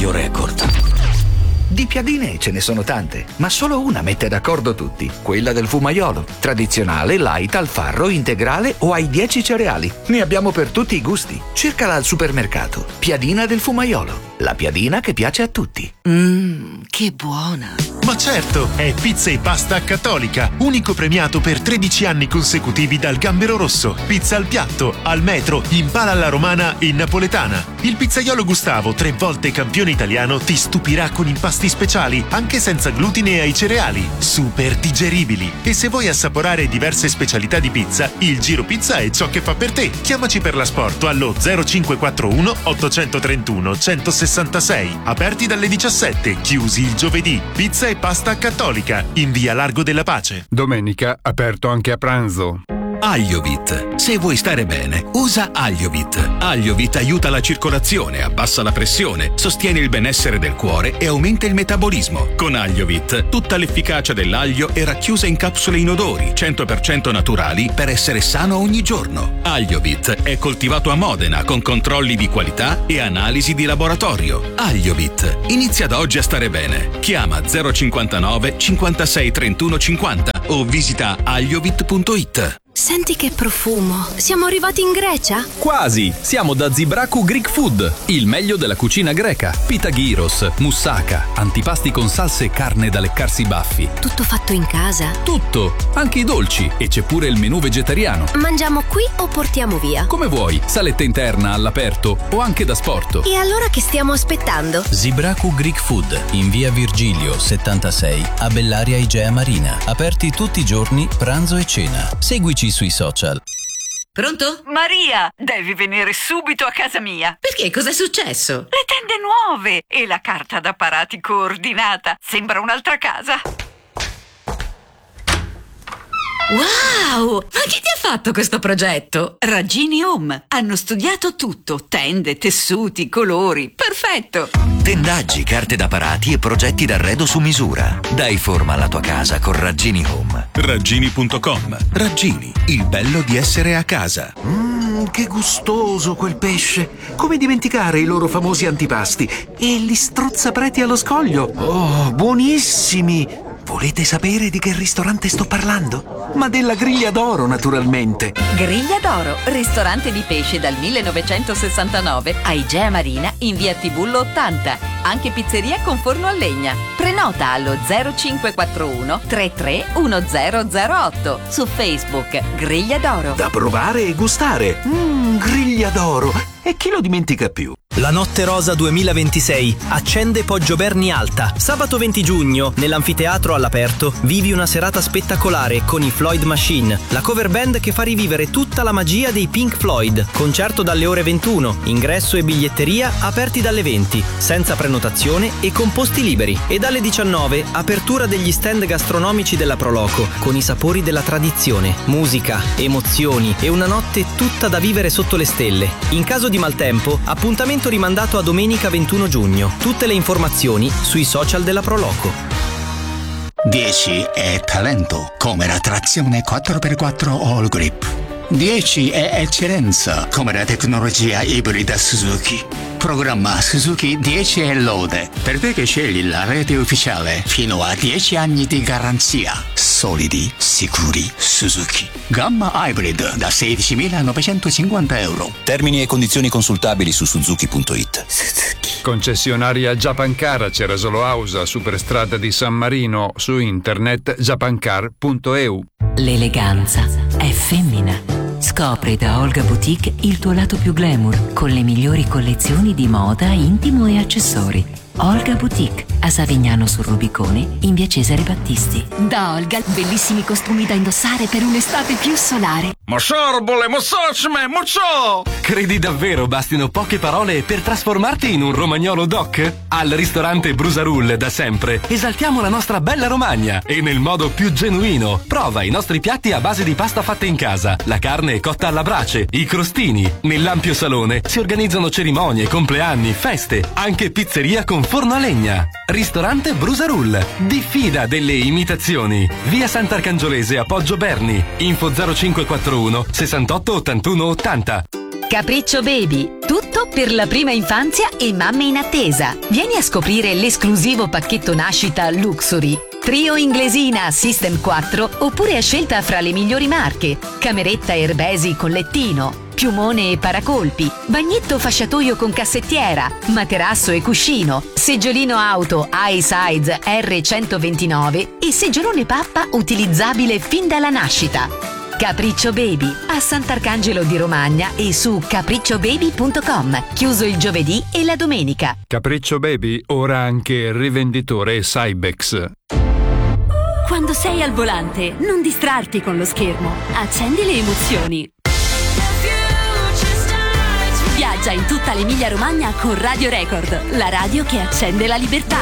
Radio Record. Di piadine ce ne sono tante, ma solo una mette d'accordo tutti, quella del fumaiolo. Tradizionale, light, al farro, integrale o ai 10 cereali. Ne abbiamo per tutti i gusti. Cercala al supermercato. Piadina del fumaiolo. La piadina che piace a tutti. Che buona! Ma certo, è Pizza e Pasta Cattolica, unico premiato per 13 anni consecutivi dal Gambero Rosso. Pizza al piatto, al metro, in pala alla romana e napoletana. Il pizzaiolo Gustavo, 3 volte campione italiano, ti stupirà con impasti speciali, anche senza glutine ai cereali, super digeribili. E se vuoi assaporare diverse specialità di pizza, il Giro Pizza è ciò che fa per te. Chiamaci per l'asporto allo 0541 831 166. Aperti dalle 17, chiusi il giovedì. Pizza e Pasta Cattolica, in via Largo della Pace. Domenica aperto anche a pranzo. Agliovit. Se vuoi stare bene, usa Agliovit. Agliovit aiuta la circolazione, abbassa la pressione, sostiene il benessere del cuore e aumenta il metabolismo. Con Agliovit, tutta l'efficacia dell'aglio è racchiusa in capsule inodori, 100% naturali per essere sano ogni giorno. Agliovit è coltivato a Modena con controlli di qualità e analisi di laboratorio. Agliovit. Inizia da oggi a stare bene. Chiama 059 56 31 50 o visita agliovit.it. Senti che profumo! Siamo arrivati in Grecia? Quasi! Siamo da Zybrakou Greek Food, il meglio della cucina greca. Pita gyros, moussaka, antipasti con salse e carne da leccarsi i baffi. Tutto fatto in casa? Tutto! Anche i dolci, e c'è pure il menù vegetariano. Mangiamo qui o portiamo via? Come vuoi, saletta interna, all'aperto o anche da sport. E allora che stiamo aspettando? Zybrakou Greek Food, in via Virgilio 76, a Bellaria Igea Marina. Aperti tutti i giorni, pranzo e cena. Seguici sui social. Pronto? Maria, devi venire subito a casa mia. Perché? Cos'è successo? Le tende nuove e la carta d'apparati coordinata. Sembra un'altra casa. Wow! Ma chi ti ha fatto questo progetto? Ragini Home. Hanno studiato tutto. Tende, tessuti, colori. Perfetto. Tendaggi, carte d'apparati e progetti d'arredo su misura. Dai forma alla tua casa con Ragini Home. Raggini.com. Raggini, il bello di essere a casa. Che gustoso quel pesce! Come dimenticare i loro famosi antipasti? E gli strozzapreti allo scoglio! Oh, buonissimi! Volete sapere di che ristorante sto parlando? Ma della Griglia d'Oro, naturalmente! Griglia d'Oro, ristorante di pesce dal 1969 a Igea Marina in via Tibullo 80. Anche pizzeria con forno a legna. Prenota allo 0541 331008. Su Facebook Griglia d'Oro. Da provare e gustare! Griglia d'Oro! E chi lo dimentica più? La Notte Rosa 2026 accende Poggioberni Alta. Sabato 20 giugno, nell'anfiteatro all'aperto, vivi una serata spettacolare con i Floyd Machine, la cover band che fa rivivere tutta la magia dei Pink Floyd. Concerto dalle ore 21, ingresso e biglietteria aperti dalle 20, senza prenotazione e con posti liberi. E dalle 19, apertura degli stand gastronomici della Proloco, con i sapori della tradizione, musica, emozioni e una notte tutta da vivere sotto le stelle. In caso di maltempo, appuntamento rimandato a domenica 21 giugno. Tutte le informazioni sui social della Proloco. 10 è talento, come la trazione 4x4 All Grip. 10 è eccellenza, come la tecnologia ibrida Suzuki. Programma Suzuki 10 è lode, per te che scegli la rete ufficiale, fino a 10 anni di garanzia. Solidi, sicuri, Suzuki. Gamma Hybrid da 16.950 euro. Termini e condizioni consultabili su suzuki.it. Concessionaria Japancar, Cerasolo Ausa, Superstrada di San Marino, su internet japancar.eu. L'eleganza è femmina. Scopri da Olga Boutique il tuo lato più glamour con le migliori collezioni di moda, intimo e accessori. Olga Boutique, a Savignano sul Rubicone, in via Cesare Battisti. Da Olga, bellissimi costumi da indossare per un'estate più solare. Mosorbole, mosocme, mocio! Credi davvero bastino poche parole per trasformarti in un romagnolo doc? Al ristorante Brusarull da sempre esaltiamo la nostra bella Romagna e nel modo più genuino. Prova i nostri piatti a base di pasta fatta in casa, la carne cotta alla brace, i crostini. Nell'ampio salone si organizzano cerimonie, compleanni, feste, anche pizzeria con forno a legna. Ristorante Brusarull. Diffida delle imitazioni. Via Sant'Arcangiolese a Poggioberni. Info 0541 68 81 80. Capriccio Baby, tutto per la prima infanzia e mamme in attesa. Vieni a scoprire l'esclusivo pacchetto nascita Luxury. Trio inglesina System 4 oppure a scelta fra le migliori marche. Cameretta Herbesi con lettino, piumone e paracolpi, bagnetto fasciatoio con cassettiera, materasso e cuscino, seggiolino auto iSize R129 e seggiolone pappa utilizzabile fin dalla nascita. Capriccio Baby a Sant'Arcangelo di Romagna e su capricciobaby.com. Chiuso il giovedì e la domenica. Capriccio Baby ora anche rivenditore Cybex. Quando sei al volante, non distrarti con lo schermo. Accendi le emozioni. Viaggia in tutta l'Emilia Romagna con Radio Record, la radio che accende la libertà.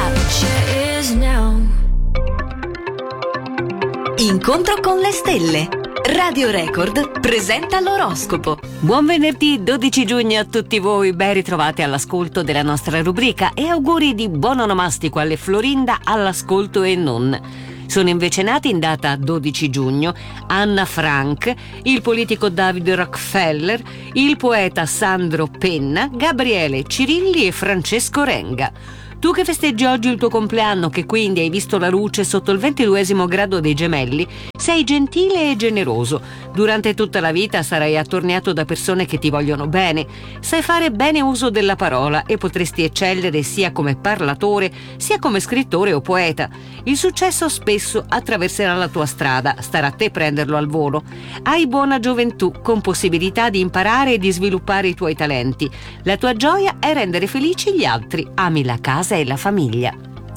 Incontro con le stelle. Radio Record presenta l'oroscopo. Buon venerdì 12 giugno a tutti voi, ben ritrovati all'ascolto della nostra rubrica e auguri di buon onomastico alle Florinda all'ascolto e non. Sono invece nati in data 12 giugno Anna Frank, il politico David Rockefeller, il poeta Sandro Penna, Gabriele Cirilli e Francesco Renga. Tu che festeggi oggi il tuo compleanno, che quindi hai visto la luce sotto il 22° grado dei Gemelli, sei gentile e generoso. Durante tutta la vita sarai attorniato da persone che ti vogliono bene. Sai fare bene uso della parola e potresti eccellere sia come parlatore, sia come scrittore o poeta. Il successo spesso attraverserà la tua strada, starà a te prenderlo al volo. Hai buona gioventù, con possibilità di imparare e di sviluppare i tuoi talenti. La tua gioia è rendere felici gli altri. Ami la casa e la famiglia.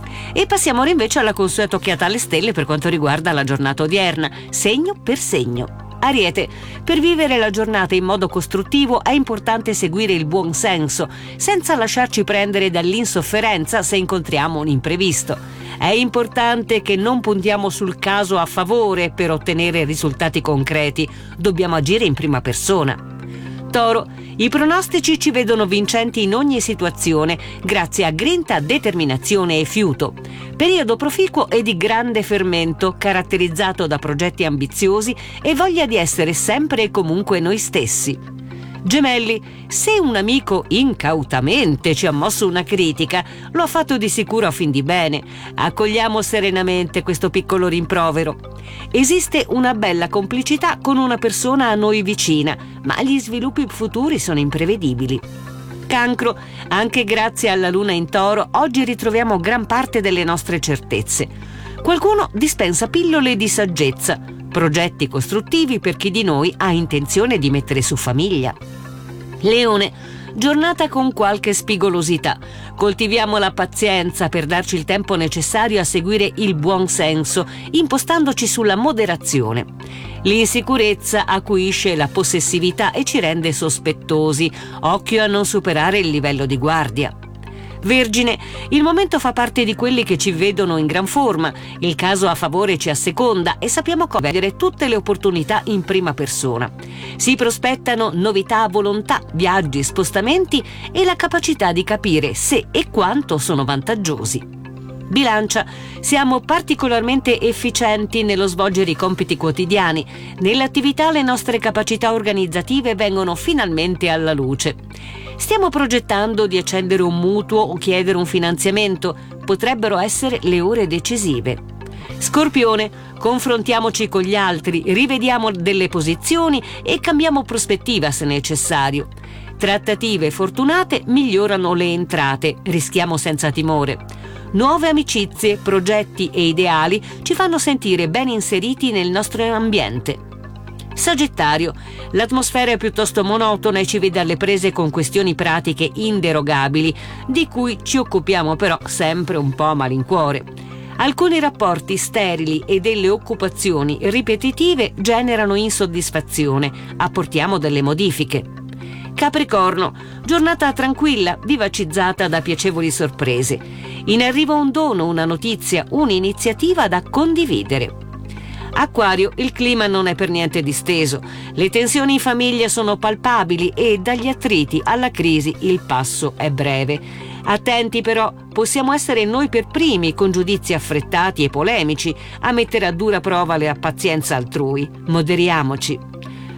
E passiamo ora invece alla consueta occhiata alle stelle per quanto riguarda la giornata odierna, segno per segno. Ariete, per vivere la giornata in modo costruttivo è importante seguire il buon senso, senza lasciarci prendere dall'insofferenza se incontriamo un imprevisto. È importante che non puntiamo sul caso a favore per ottenere risultati concreti, dobbiamo agire in prima persona. Toro, i pronostici ci vedono vincenti in ogni situazione grazie a grinta, determinazione e fiuto. Periodo proficuo e di grande fermento, caratterizzato da progetti ambiziosi e voglia di essere sempre e comunque noi stessi. Gemelli, se un amico incautamente ci ha mosso una critica, lo ha fatto di sicuro a fin di bene. Accogliamo serenamente questo piccolo rimprovero. Esiste una bella complicità con una persona a noi vicina, ma gli sviluppi futuri sono imprevedibili. Cancro, anche grazie alla luna in Toro, oggi ritroviamo gran parte delle nostre certezze. Qualcuno dispensa pillole di saggezza, progetti costruttivi per chi di noi ha intenzione di mettere su famiglia. Leone, giornata con qualche spigolosità. Coltiviamo la pazienza per darci il tempo necessario a seguire il buon senso, impostandoci sulla moderazione. L'insicurezza acuisce la possessività e ci rende sospettosi. Occhio a non superare il livello di guardia. Vergine, il momento fa parte di quelli che ci vedono in gran forma, il caso a favore ci asseconda e sappiamo cogliere tutte le opportunità in prima persona. Si prospettano novità a volontà, viaggi, spostamenti e la capacità di capire se e quanto sono vantaggiosi. Bilancia, siamo particolarmente efficienti nello svolgere i compiti quotidiani. Nell'attività le nostre capacità organizzative vengono finalmente alla luce. Stiamo progettando di accendere un mutuo o chiedere un finanziamento. Potrebbero essere le ore decisive. Scorpione, confrontiamoci con gli altri, rivediamo delle posizioni e cambiamo prospettiva se necessario. Trattative fortunate migliorano le entrate, rischiamo senza timore. Nuove amicizie, progetti e ideali ci fanno sentire ben inseriti nel nostro ambiente. Sagittario, l'atmosfera è piuttosto monotona e ci vede alle prese con questioni pratiche inderogabili, di cui ci occupiamo però sempre un po' a malincuore. Alcuni rapporti sterili e delle occupazioni ripetitive generano insoddisfazione, apportiamo delle modifiche. Capricorno, giornata tranquilla, vivacizzata da piacevoli sorprese. In arrivo un dono, una notizia, un'iniziativa da condividere. Acquario, il clima non è per niente disteso. Le tensioni in famiglia sono palpabili e dagli attriti alla crisi il passo è breve. Attenti però, possiamo essere noi per primi, con giudizi affrettati e polemici, a mettere a dura prova la pazienza altrui. Moderiamoci.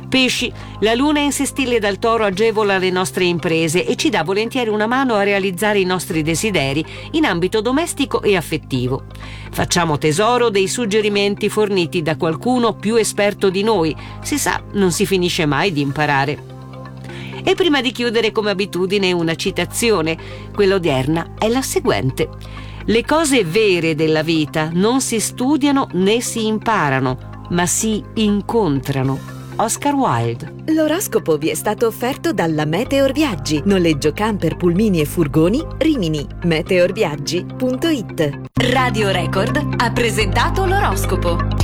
Pesci, la luna in sestile dal Toro agevola le nostre imprese e ci dà volentieri una mano a realizzare i nostri desideri in ambito domestico e affettivo. Facciamo tesoro dei suggerimenti forniti da qualcuno più esperto di noi. Si sa, non si finisce mai di imparare. E prima di chiudere, come abitudine, una citazione. Quella odierna è la seguente: le cose vere della vita non si studiano né si imparano, ma si incontrano. Oscar Wilde. L'oroscopo vi è stato offerto dalla Meteor Viaggi. Noleggio camper, pulmini e furgoni Rimini. meteorviaggi.it. Radio Record ha presentato l'oroscopo.